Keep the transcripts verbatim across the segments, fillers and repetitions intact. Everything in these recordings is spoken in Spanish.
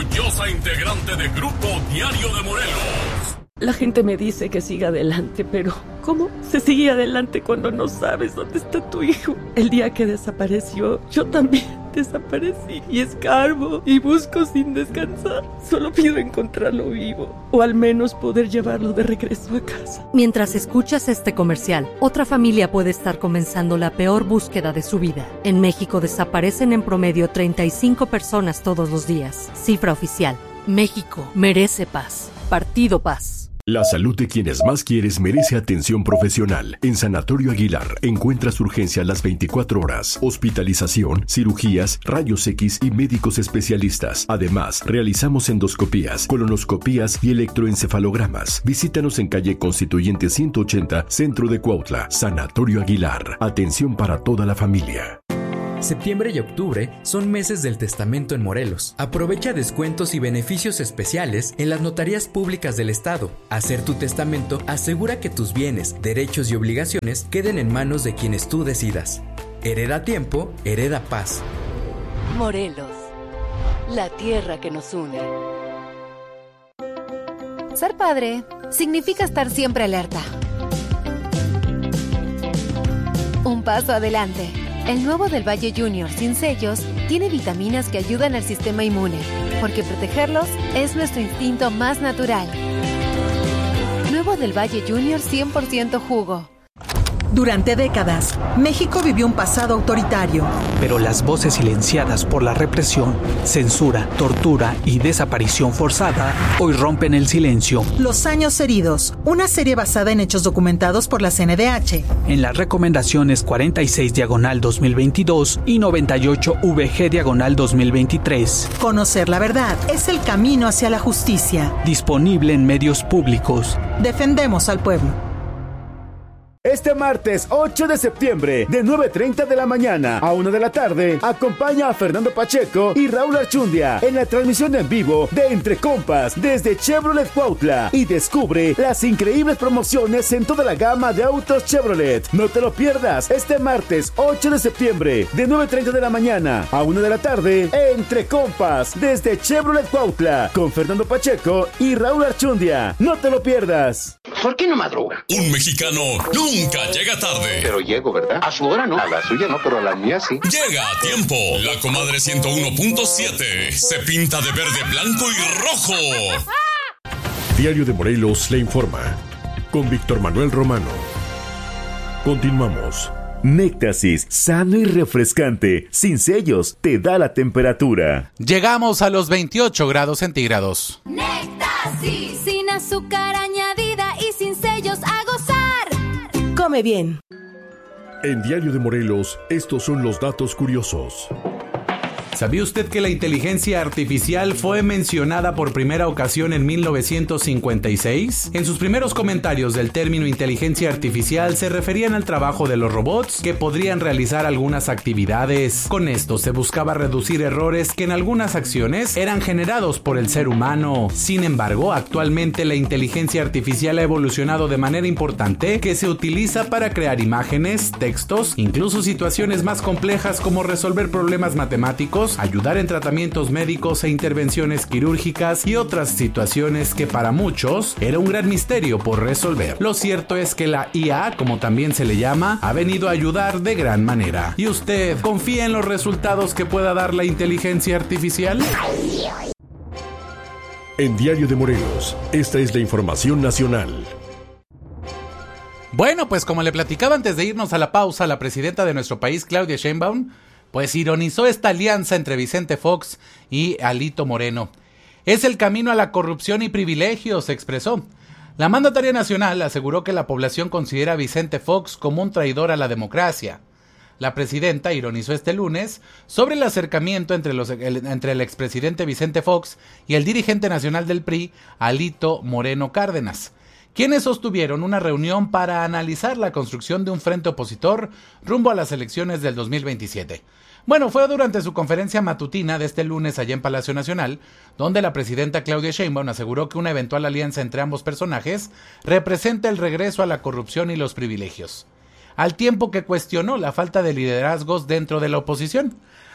orgullosa integrante de Grupo Diario de Morelos. La gente me dice que siga adelante, pero ¿cómo se sigue adelante cuando no sabes dónde está tu hijo? El día que desapareció, yo también desaparecí y escarbo y busco sin descansar. Solo pido encontrarlo vivo, o al menos poder llevarlo de regreso a casa. Mientras escuchas este comercial, otra familia puede estar comenzando la peor búsqueda de su vida. En México desaparecen en promedio treinta y cinco personas todos los días. Cifra oficial. México merece paz. Partido Paz. La salud de quienes más quieres merece atención profesional. En Sanatorio Aguilar encuentras urgencia las veinticuatro horas, hospitalización, cirugías, rayos X y médicos especialistas. Además, realizamos endoscopías, colonoscopías y electroencefalogramas. Visítanos en calle Constituyente ciento ochenta, Centro de Cuautla. Sanatorio Aguilar. Atención para toda la familia. Septiembre y octubre son meses del testamento en Morelos. Aprovecha descuentos y beneficios especiales en las notarías públicas del estado. Hacer tu testamento asegura que tus bienes, derechos y obligaciones queden en manos de quienes tú decidas. Hereda tiempo, hereda paz. Morelos, la tierra que nos une. Ser padre significa estar siempre alerta. Un paso adelante. El nuevo del Valle Junior sin sellos tiene vitaminas que ayudan al sistema inmune, porque protegerlos es nuestro instinto más natural. Nuevo del Valle Junior cien por ciento jugo. Durante décadas, México vivió un pasado autoritario. Pero las voces silenciadas por la represión, censura, tortura y desaparición forzada hoy rompen el silencio. Los años heridos, una serie basada en hechos documentados por la C N D H. En las recomendaciones cuarenta y seis diagonal dos mil veintidós y noventa y ocho V G diagonal dos mil veintitrés. Conocer la verdad es el camino hacia la justicia. Disponible en medios públicos. Defendemos al pueblo. Este martes ocho de septiembre, de nueve treinta de la mañana a una de la tarde, acompaña a Fernando Pacheco y Raúl Archundia en la transmisión en vivo de Entre Compas desde Chevrolet Cuautla y descubre las increíbles promociones en toda la gama de autos Chevrolet. No te lo pierdas este martes ocho de septiembre, de nueve treinta de la mañana a una de la tarde, Entre Compas desde Chevrolet Cuautla con Fernando Pacheco y Raúl Archundia. No te lo pierdas. ¿Por qué no madruga? Un mexicano nunca llega tarde. Pero llego, ¿verdad? A su hora no. A la suya no, pero a la mía sí. Llega a tiempo. La comadre ciento uno punto siete se pinta de verde, blanco y rojo. Diario de Morelos le informa. Con Víctor Manuel Romano. Continuamos. Néctasis, sano y refrescante, sin sellos, te da la temperatura. Llegamos a los veintiocho grados centígrados. Néctasis, sin azúcar añadida y sin sellos, a gozar. Come bien. En Diario de Morelos, estos son los datos curiosos. ¿Sabía usted que la inteligencia artificial fue mencionada por primera ocasión en mil novecientos cincuenta y seis? En sus primeros comentarios del término inteligencia artificial se referían al trabajo de los robots que podrían realizar algunas actividades. Con esto se buscaba reducir errores que en algunas acciones eran generados por el ser humano. Sin embargo, actualmente la inteligencia artificial ha evolucionado de manera importante que se utiliza para crear imágenes, textos, incluso situaciones más complejas como resolver problemas matemáticos, ayudar en tratamientos médicos e intervenciones quirúrgicas y otras situaciones que para muchos era un gran misterio por resolver. Lo cierto es que la I A, como también se le llama, ha venido a ayudar de gran manera. ¿Y usted confía en los resultados que pueda dar la inteligencia artificial? En Diario de Morelos, esta es la información nacional. Bueno, pues como le platicaba antes de irnos a la pausa, la presidenta de nuestro país, Claudia Sheinbaum, pues ironizó esta alianza entre Vicente Fox y Alito Moreno. Es el camino a la corrupción y privilegios, expresó. La mandataria nacional aseguró que la población considera a Vicente Fox como un traidor a la democracia. La presidenta ironizó este lunes sobre el acercamiento entre, los, el, entre el expresidente Vicente Fox y el dirigente nacional del P R I, Alito Moreno Cárdenas, quienes sostuvieron una reunión para analizar la construcción de un frente opositor rumbo a las elecciones del dos mil veintisiete. Bueno, fue durante su conferencia matutina de este lunes allá en Palacio Nacional, donde la presidenta Claudia Sheinbaum aseguró que una eventual alianza entre ambos personajes representa el regreso a la corrupción y los privilegios, al tiempo que cuestionó la falta de liderazgos dentro de la oposición.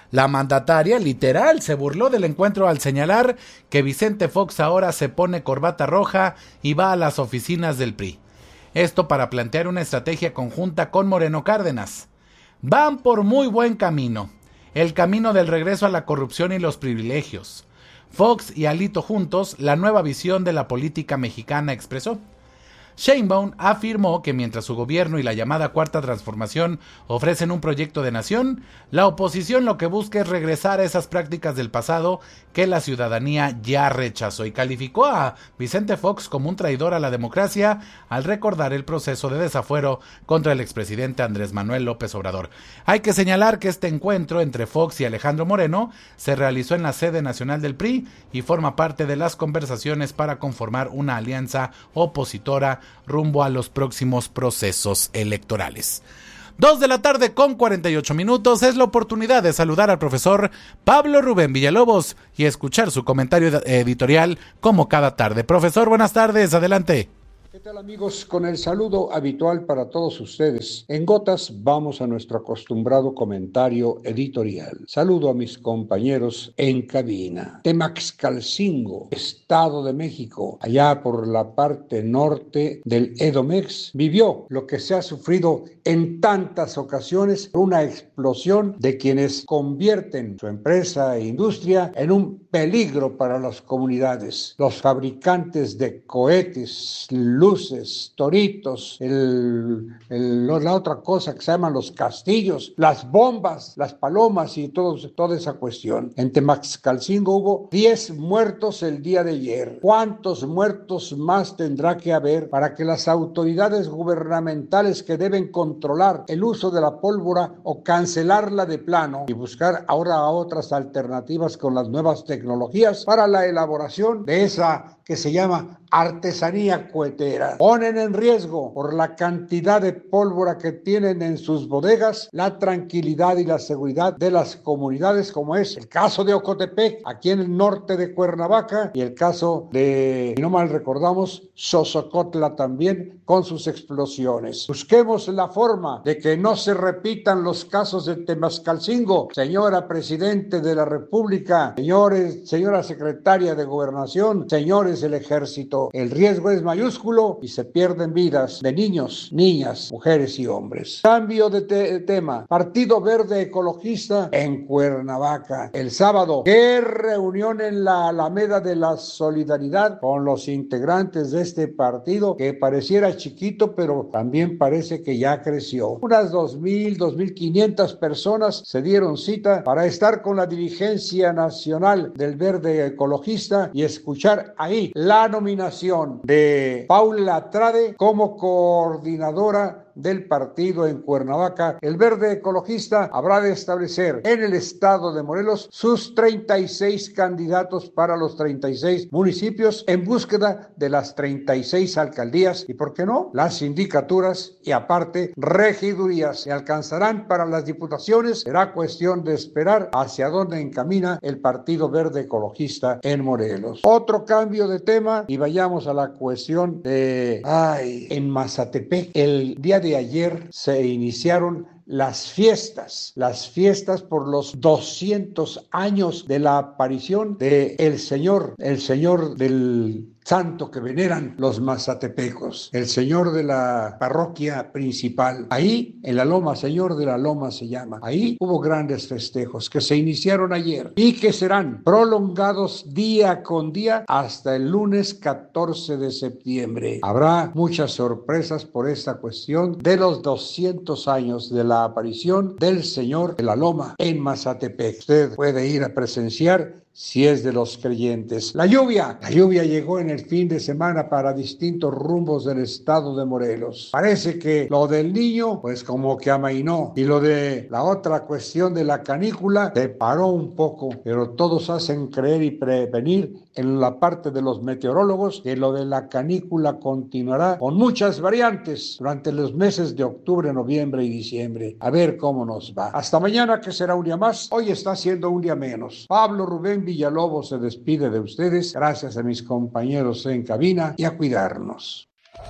La mandataria literal se burló del encuentro al señalar que Vicente Fox ahora se pone corbata roja y va a las oficinas del P R I. Esto para plantear una estrategia conjunta con Moreno Cárdenas. Van por muy buen camino, el camino del regreso a la corrupción y los privilegios. Fox y Alito juntos, la nueva visión de la política mexicana, expresó. Sheinbaum afirmó que mientras su gobierno y la llamada Cuarta Transformación ofrecen un proyecto de nación, la oposición lo que busca es regresar a esas prácticas del pasado que la ciudadanía ya rechazó, y calificó a Vicente Fox como un traidor a la democracia al recordar el proceso de desafuero contra el expresidente Andrés Manuel López Obrador. Hay que señalar que este encuentro entre Fox y Alejandro Moreno se realizó en la sede nacional del P R I y forma parte de las conversaciones para conformar una alianza opositora rumbo a los próximos procesos electorales. Dos de la tarde con cuarenta y ocho minutos, es la oportunidad de saludar al profesor Pablo Rubén Villalobos y escuchar su comentario editorial como cada tarde. Profesor, buenas tardes, adelante. ¿Qué tal, amigos? Con el saludo habitual para todos ustedes. En gotas vamos a nuestro acostumbrado comentario editorial. Saludo a mis compañeros en cabina. Temaxcalcingo, Estado de México, allá por la parte norte del Edomex, vivió lo que se ha sufrido en tantas ocasiones, una explosión de quienes convierten su empresa e industria en un peligro para las comunidades. Los fabricantes de cohetes, luces, toritos, el, el, la otra cosa que se llaman los castillos, las bombas, las palomas y todo, toda esa cuestión. En Temaxcalcingo hubo diez muertos el día de ayer. ¿Cuántos muertos más tendrá que haber para que las autoridades gubernamentales que deben controlar el uso de la pólvora o cancelarla de plano y buscar ahora otras alternativas con las nuevas tecnologías para la elaboración de esa que se llama artesanía cohetera? Ponen en riesgo, por la cantidad de pólvora que tienen en sus bodegas, la tranquilidad y la seguridad de las comunidades, como es el caso de Ocotepec, aquí en el norte de Cuernavaca, y el caso de, si no mal recordamos, Xosocotla también, con sus explosiones. Busquemos la forma de que no se repitan los casos de Temaxcalcingo. Señora Presidente de la República, señores, señora Secretaria de Gobernación, señores del Ejército, el riesgo es mayúsculo y se pierden vidas de niños, niñas, mujeres y hombres. Cambio de te tema. Partido Verde Ecologista en Cuernavaca. El sábado, qué reunión en la Alameda de la Solidaridad con los integrantes de este partido que pareciera chiquito, pero también parece que ya creció. Unas dos mil, dos mil quinientas personas se dieron cita para estar con la dirigencia nacional del Verde Ecologista y escuchar ahí la nominación de Paula Trade como coordinadora del partido en Cuernavaca. El Verde Ecologista habrá de establecer en el estado de Morelos sus treinta y seis candidatos para los treinta y seis municipios en búsqueda de las treinta y seis alcaldías y, ¿por qué no?, las sindicaturas y aparte regidurías. Se alcanzarán para las diputaciones. Será cuestión de esperar hacia dónde encamina el Partido Verde Ecologista en Morelos. Otro cambio de tema y vayamos a la cuestión de ay, en Mazatepec. El día de de ayer se iniciaron las fiestas, las fiestas por los doscientos años de la aparición de el Señor, el Señor del santo que veneran los mazatepecos, el Señor de la parroquia principal. Ahí, en la Loma, Señor de la Loma se llama. Ahí hubo grandes festejos que se iniciaron ayer y que serán prolongados día con día hasta el lunes catorce de septiembre. Habrá muchas sorpresas por esta cuestión de los doscientos años de la aparición del Señor de la Loma en Mazatepec. Usted puede ir a presenciar si es de los creyentes. La lluvia, la lluvia llegó en el fin de semana para distintos rumbos del estado de Morelos. Parece que lo del Niño, pues como que amainó, y lo de la otra cuestión de la canícula se paró un poco, pero todos hacen creer y prevenir en la parte de los meteorólogos que lo de la canícula continuará con muchas variantes durante los meses de octubre, noviembre y diciembre. A ver cómo nos va. Hasta mañana, que será un día más. Hoy está siendo un día menos. Pablo Rubén Villalobos se despide de ustedes. Gracias a mis compañeros en cabina y a cuidarnos.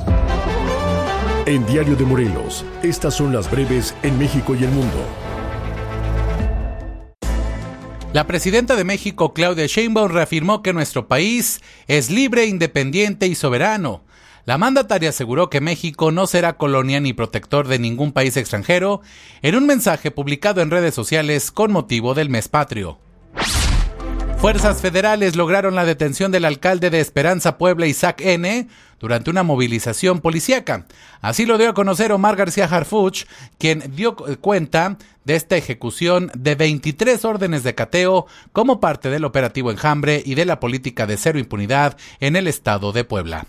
En Diario de Morelos, estas son las breves en México y el mundo. La presidenta de México, Claudia Sheinbaum, reafirmó que nuestro país es libre, independiente y soberano. La mandataria aseguró que México no será colonia ni protector de ningún país extranjero en un mensaje publicado en redes sociales con motivo del mes patrio. Fuerzas federales lograron la detención del alcalde de Esperanza, Puebla, Isaac N., durante una movilización policíaca. Así lo dio a conocer Omar García Harfuch, quien dio cuenta de esta ejecución de veintitrés órdenes de cateo como parte del operativo Enjambre y de la política de cero impunidad en el estado de Puebla.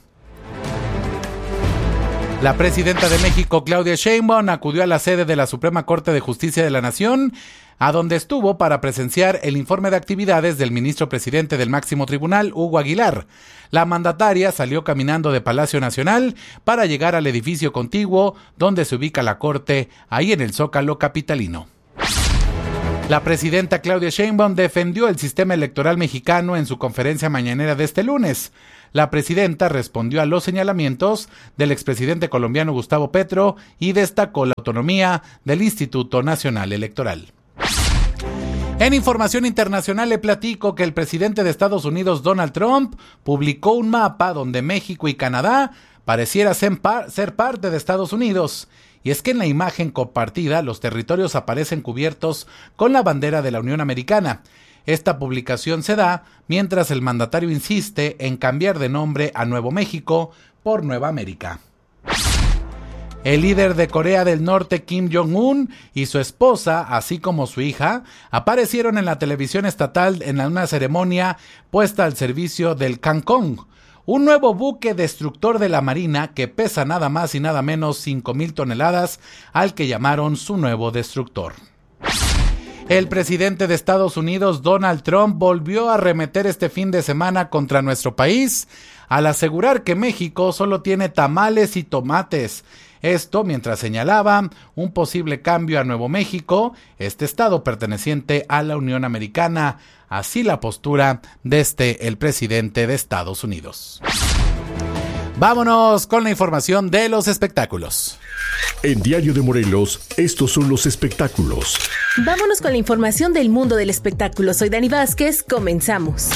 La presidenta de México, Claudia Sheinbaum, acudió a la sede de la Suprema Corte de Justicia de la Nación, a donde estuvo para presenciar el informe de actividades del ministro presidente del máximo tribunal, Hugo Aguilar. La mandataria salió caminando de Palacio Nacional para llegar al edificio contiguo donde se ubica la Corte, ahí en el Zócalo capitalino. La presidenta Claudia Sheinbaum defendió el sistema electoral mexicano en su conferencia mañanera de este lunes. La presidenta respondió a los señalamientos del expresidente colombiano Gustavo Petro y destacó la autonomía del Instituto Nacional Electoral. En información internacional le platico que el presidente de Estados Unidos, Donald Trump, publicó un mapa donde México y Canadá pareciera ser, par- ser parte de Estados Unidos. Y es que en la imagen compartida los territorios aparecen cubiertos con la bandera de la Unión Americana. Esta publicación se da mientras el mandatario insiste en cambiar de nombre a Nuevo México por Nueva América. El líder de Corea del Norte, Kim Jong-un, y su esposa, así como su hija, aparecieron en la televisión estatal en una ceremonia puesta al servicio del Kangkong, un nuevo buque destructor de la Marina que pesa nada más y nada menos cinco mil toneladas, al que llamaron su nuevo destructor. El presidente de Estados Unidos, Donald Trump, volvió a arremeter este fin de semana contra nuestro país al asegurar que México solo tiene tamales y tomates. Esto mientras señalaba un posible cambio a Nuevo México, este estado perteneciente a la Unión Americana. Así la postura de este, el presidente de Estados Unidos. Vámonos con la información de los espectáculos. En Diario de Morelos, estos son los espectáculos. Vámonos con la información del mundo del espectáculo. Soy Dani Vázquez, comenzamos.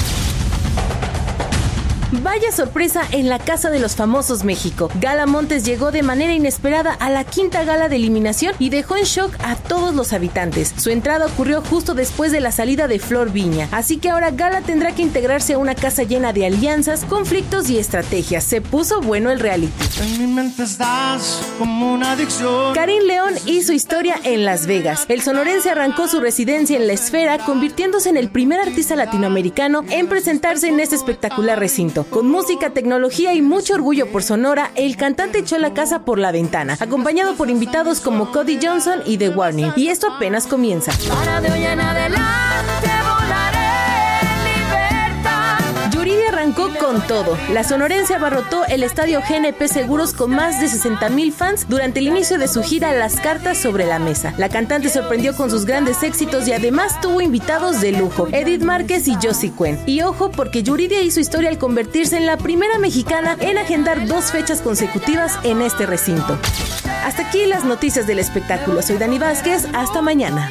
Vaya sorpresa en la Casa de los Famosos México. Gala Montes llegó de manera inesperada a la quinta gala de eliminación y dejó en shock a todos los habitantes. Su entrada ocurrió justo después de la salida de Flor Viña, así que ahora Gala tendrá que integrarse a una casa llena de alianzas, conflictos y estrategias. Se puso bueno el reality. En mi mente estás como una adicción. Karim León hizo historia en Las Vegas. El sonorense arrancó su residencia en la esfera, convirtiéndose en el primer artista latinoamericano en presentarse en este espectacular recinto. Con música, tecnología y mucho orgullo por Sonora, el cantante echó la casa por la ventana, acompañado por invitados como Cody Johnson y The Warning. Y esto apenas comienza. Para de hoy en adelante volaré en libertad. Yuridia arrancó con todo. La sonorense abarrotó el estadio G N P Seguros con más de sesenta mil fans durante el inicio de su gira Las Cartas sobre la Mesa. La cantante sorprendió con sus grandes éxitos y además tuvo invitados de lujo, Edith Márquez y Josie Cuen. Y ojo, porque Yuridia hizo historia al convertirse en la primera mexicana en agendar dos fechas consecutivas en este recinto. Hasta aquí las noticias del espectáculo. Soy Dani Vázquez, hasta mañana.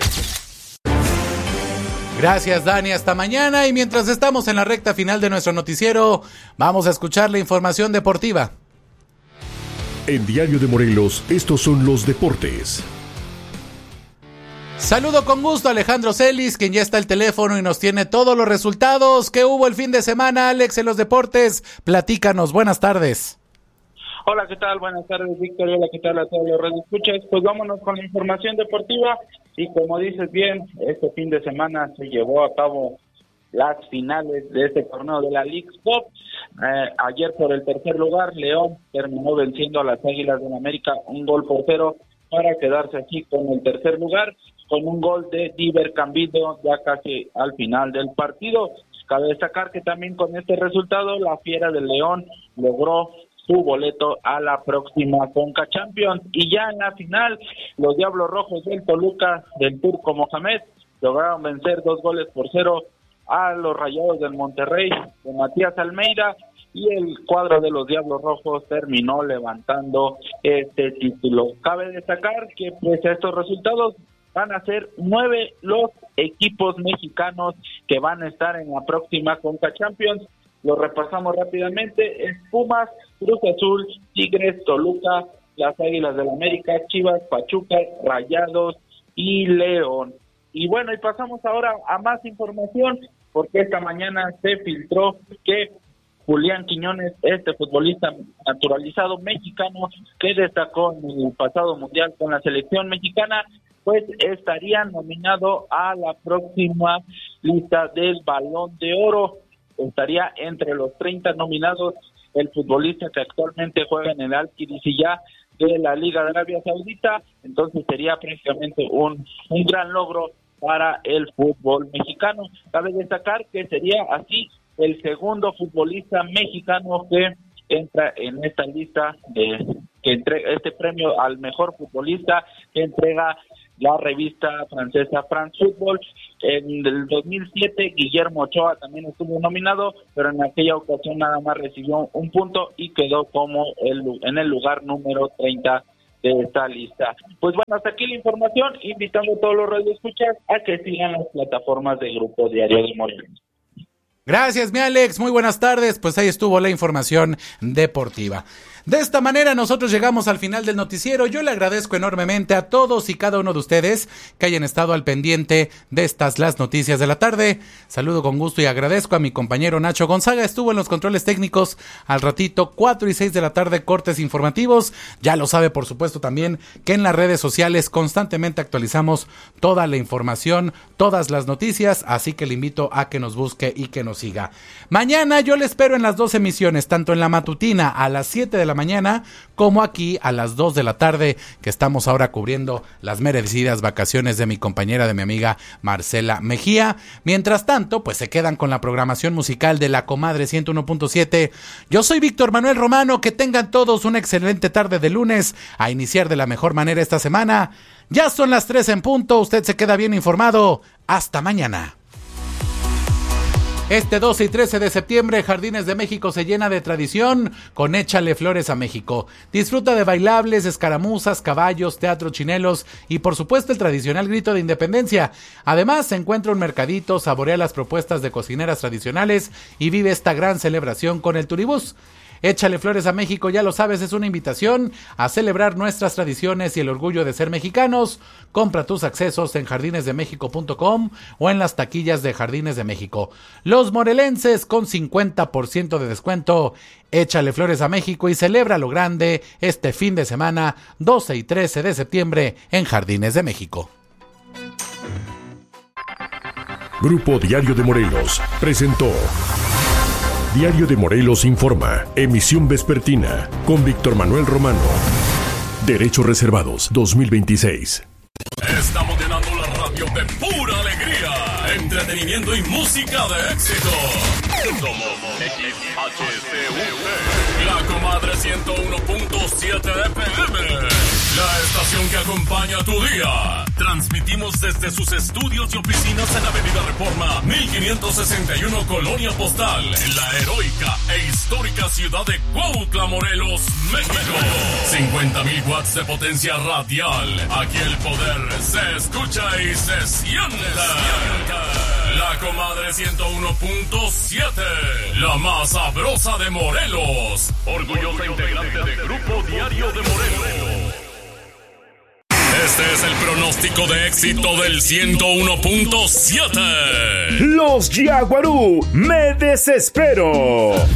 Gracias, Dani, hasta mañana. Y mientras estamos en la recta final de nuestro noticiero, vamos a escuchar la información deportiva. En Diario de Morelos, estos son los deportes. Saludo con gusto a Alejandro Celis, quien ya está al teléfono y nos tiene todos los resultados que hubo el fin de semana. Alex, en los deportes, platícanos, buenas tardes. Hola, ¿qué tal? Buenas tardes, Víctor. Hola, ¿qué tal a todos los radioescuchas? Pues vámonos con la información deportiva. Y como dices bien, este fin de semana se llevó a cabo las finales de este torneo de la Leagues Cup. Eh, ayer por el tercer lugar, León terminó venciendo a las Águilas del América un gol por cero para quedarse aquí con el tercer lugar, con un gol de Diver Cambido ya casi al final del partido. Cabe destacar que también con este resultado, la Fiera del León logró su boleto a la próxima Conca Champions. Y ya en la final, los Diablos Rojos del Toluca del Turco Mohamed lograron vencer dos goles por cero a los Rayados del Monterrey de Matías Almeida, y el cuadro de los Diablos Rojos terminó levantando este título. Cabe destacar que pese a estos resultados, van a ser nueve los equipos mexicanos que van a estar en la próxima Conca Champions. Lo repasamos rápidamente: es Pumas, Cruz Azul, Tigres, Toluca, las Águilas del América, Chivas, Pachuca, Rayados y León. Y bueno, y pasamos ahora a más información, porque esta mañana se filtró que Julián Quiñones, este futbolista naturalizado mexicano que destacó en el pasado mundial con la selección mexicana, pues estaría nominado a la próxima lista del Balón de Oro. Estaría entre los treinta nominados el futbolista que actualmente juega en el Al-Qadisiyah de la Liga de Arabia Saudita. Entonces sería prácticamente un, un gran logro para el fútbol mexicano. Cabe destacar que sería así el segundo futbolista mexicano que entra en esta lista de que entrega este premio al mejor futbolista que entrega la revista francesa France Football. En el dos mil siete Guillermo Ochoa también estuvo nominado, pero en aquella ocasión nada más recibió un punto y quedó como el, en el lugar número treinta de esta lista. Pues bueno, hasta aquí la información, invitando a todos los radioescuchas a que sigan las plataformas de Grupo Diario de Morelos. Gracias, mi Alex. Muy buenas tardes. Pues ahí estuvo la información deportiva. De esta manera nosotros llegamos al final del noticiero. Yo le agradezco enormemente a todos y cada uno de ustedes que hayan estado al pendiente de estas las noticias de la tarde. Saludo con gusto y agradezco a mi compañero Nacho Gonzaga. Estuvo en los controles técnicos al ratito, cuatro y seis de la tarde, cortes informativos. Ya lo sabe, por supuesto, también que en las redes sociales constantemente actualizamos toda la información, todas las noticias, así que le invito a que nos busque y que nos siga. Mañana yo le espero en las dos emisiones, tanto en la matutina a las siete de la mañana como aquí a las dos de la tarde, que estamos ahora cubriendo las merecidas vacaciones de mi compañera, de mi amiga Marcela Mejía. Mientras tanto, pues se quedan con la programación musical de La Comadre ciento uno punto siete. Yo soy Víctor Manuel Romano. Que tengan todos una excelente tarde de lunes, a iniciar de la mejor manera esta semana. Ya son las tres en punto, usted se queda bien informado. Hasta mañana. Este doce y trece de septiembre, Jardines de México se llena de tradición con Échale Flores a México. Disfruta de bailables, escaramuzas, caballos, teatro, chinelos y por supuesto el tradicional grito de independencia. Además, se encuentra un mercadito, saborea las propuestas de cocineras tradicionales y vive esta gran celebración con el Turibús. Échale Flores a México, ya lo sabes, es una invitación a celebrar nuestras tradiciones y el orgullo de ser mexicanos. Compra tus accesos en jardines de méxico punto com o en las taquillas de Jardines de México. Los morelenses con cincuenta por ciento de descuento. Échale Flores a México y celebra lo grande este fin de semana, doce y trece de septiembre en Jardines de México. Grupo Diario de Morelos presentó Diario de Morelos Informa, emisión vespertina, con Víctor Manuel Romano. Derechos reservados dos mil veintiséis. Estamos llenando la radio de pura alegría, entretenimiento y música de éxito. Somos X H C U P, La Comadre ciento uno punto siete F M, la estación que acompaña tu día. Transmitimos desde sus estudios y oficinas en Avenida Reforma mil quinientos sesenta y uno, Colonia Postal, en la heroica e histórica ciudad de Cuautla, Morelos, México. cincuenta mil watts de potencia radial. Aquí el poder se escucha y se siente. La Comadre ciento uno punto siete, la más sabrosa de Morelos. Orgullosa integrante de Grupo Diario de Morelos. Este es el pronóstico de éxito del ciento uno punto siete. Los Yaguarú, me desespero.